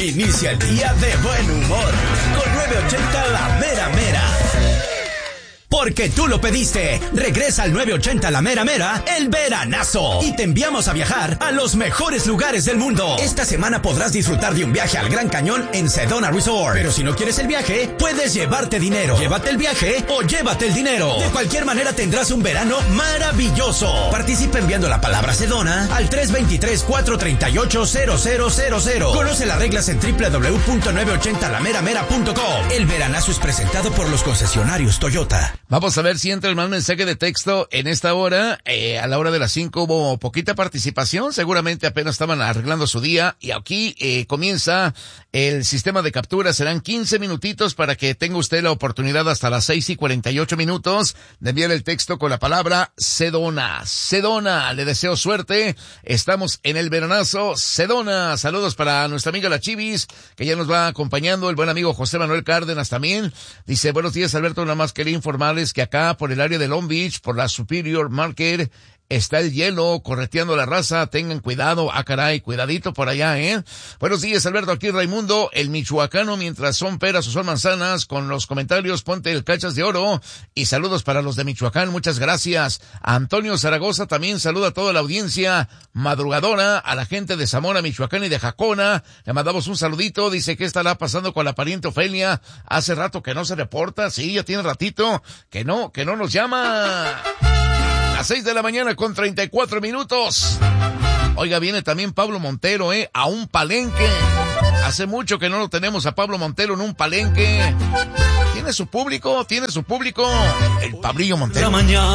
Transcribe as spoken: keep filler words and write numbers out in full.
Inicia el día de buen humor con nueve ochenta La Mera Mera. Porque tú lo pediste. Regresa al nueve ochenta La Mera Mera, el veranazo. Y te enviamos a viajar a los mejores lugares del mundo. Esta semana podrás disfrutar de un viaje al Gran Cañón en Sedona Resort. Pero si no quieres el viaje, puedes llevarte dinero. Llévate el viaje o llévate el dinero. De cualquier manera tendrás un verano maravilloso. Participa enviando la palabra Sedona al tres dos tres, cuatro tres ocho, cero cero cero cero. Conoce las reglas en doble u doble u doble u punto nueve ochenta la mera mera punto com. El veranazo es presentado por los concesionarios Toyota. Vamos a ver si entra el más mensaje de texto en esta hora. Eh, a la hora de las cinco hubo poquita participación. Seguramente apenas estaban arreglando su día. Y aquí eh, comienza el sistema de captura. Serán quince minutitos para que tenga usted la oportunidad hasta las seis y cuarenta y ocho minutos de enviar el texto con la palabra Sedona. Sedona, le deseo suerte. Estamos en el veranazo. Sedona, saludos para nuestra amiga La Chivis, que ya nos va acompañando. El buen amigo José Manuel Cárdenas también. Dice, buenos días, Alberto. Nada más quería informarles que acá por el área de Long Beach, por la Superior Market, está el hielo correteando la raza. Tengan cuidado. Ah, caray, cuidadito por allá, ¿eh? Buenos días, Alberto. Aquí Raimundo, el michoacano, mientras son peras o son manzanas. Con los comentarios, ponte el cachas de oro. Y saludos para los de Michoacán. Muchas gracias. A Antonio Zaragoza también saluda a toda la audiencia madrugadora. A la gente de Zamora, Michoacán y de Jacona. Le mandamos un saludito. Dice, ¿qué estará pasando con la pariente Ofelia? Hace rato que no se reporta. Sí, ya tiene ratito que no, que no nos llama. A seis de la mañana con treinta y cuatro minutos. Oiga, viene también Pablo Montero, eh, a un palenque. Hace mucho que no lo tenemos a Pablo Montero en un palenque. Tiene su público, tiene su público. El Pablillo Montero.